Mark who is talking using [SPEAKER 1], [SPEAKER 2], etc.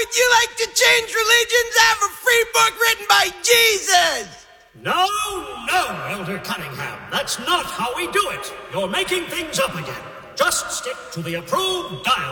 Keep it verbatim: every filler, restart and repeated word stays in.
[SPEAKER 1] would you like to change religions? I have a free book written by Jesus!
[SPEAKER 2] No, no, Elder Cunningham. That's not how we do it. You're making things up again. Just stick to the approved dialogue.